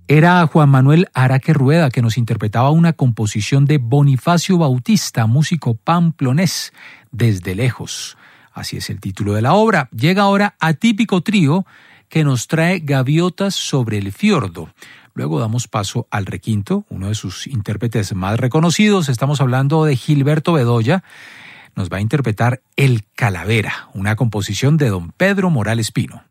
Era Juan Manuel Araque Rueda, que nos interpretaba una composición de Bonifacio Bautista, músico pamplonés, Desde lejos. Así es el título de la obra. Llega ahora Atípico Trío, que nos trae Gaviotas sobre el fiordo. Luego damos paso al requinto, uno de sus intérpretes más reconocidos. Estamos hablando de Gilberto Bedoya. Nos va a interpretar El Calavera, una composición de don Pedro Morales Pino.